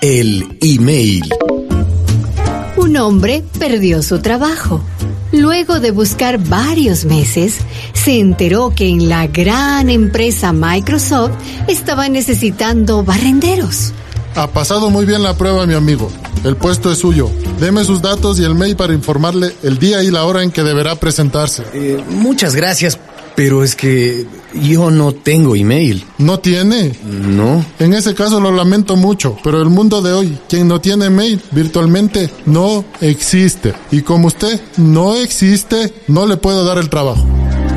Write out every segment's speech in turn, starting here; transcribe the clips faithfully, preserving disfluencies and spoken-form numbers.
El email. Un hombre perdió su trabajo. Luego de buscar varios meses, se enteró que en la gran empresa Microsoft estaban necesitando barrenderos. Ha pasado muy bien la prueba, mi amigo. El puesto es suyo. Deme sus datos y el mail para informarle el día y la hora en que deberá presentarse. Eh, muchas gracias, pero es que yo no tengo email. ¿No tiene? No. En ese caso lo lamento mucho, pero el mundo de hoy, quien no tiene mail virtualmente no existe. Y como usted no existe, no le puedo dar el trabajo.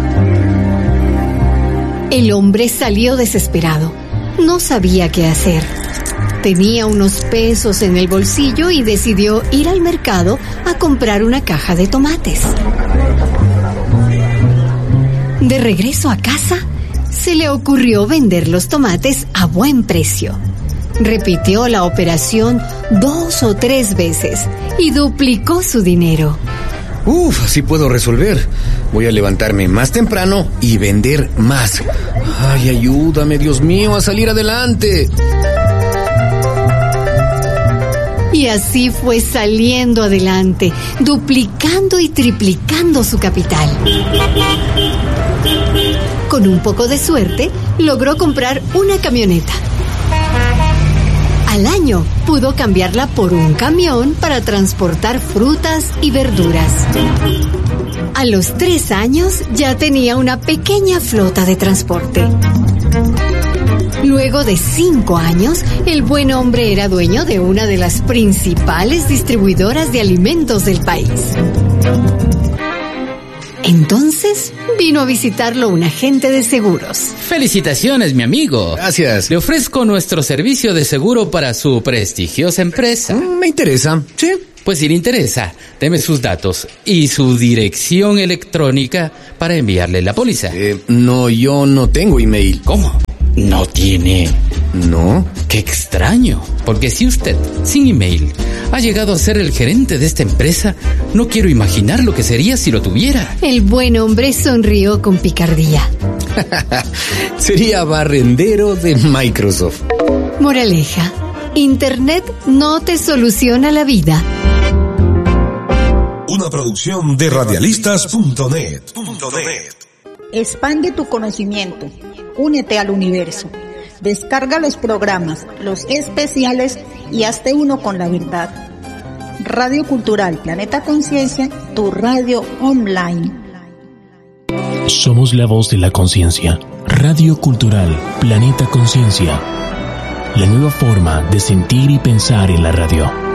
El hombre salió desesperado. No sabía qué hacer. Tenía unos pesos en el bolsillo y decidió ir al mercado a comprar una caja de tomates. De regreso a casa, se le ocurrió vender los tomates a buen precio. Repitió la operación dos o tres veces y duplicó su dinero. Uf, así puedo resolver. Voy a levantarme más temprano y vender más. Ay, ayúdame, Dios mío, a salir adelante. Y así fue saliendo adelante, duplicando y triplicando su capital. Con un poco de suerte, logró comprar una camioneta. Al año, pudo cambiarla por un camión para transportar frutas y verduras. A los tres años, ya tenía una pequeña flota de transporte. Luego de cinco años, el buen hombre era dueño de una de las principales distribuidoras de alimentos del país. Entonces, vino a visitarlo un agente de seguros. Felicitaciones, mi amigo. Gracias. Le ofrezco nuestro servicio de seguro para su prestigiosa empresa. Mm, me interesa, sí. Pues si le interesa, deme sus datos y su dirección electrónica para enviarle la póliza. Eh, no, yo no tengo email. ¿Cómo? ¿No tiene? No. ¡Qué extraño! Porque si usted, sin email, ha llegado a ser el gerente de esta empresa, no quiero imaginar lo que sería si lo tuviera. El buen hombre sonrió con picardía. Sería barrendero de Microsoft. Moraleja: Internet no te soluciona la vida. Una producción de radialistas punto net. Expande tu conocimiento. Únete al universo. Descarga los programas, los especiales y hazte uno con la verdad. Radio Cultural Planeta Conciencia, tu radio online. Somos la voz de la conciencia. Radio Cultural Planeta Conciencia. La nueva forma de sentir y pensar en la radio.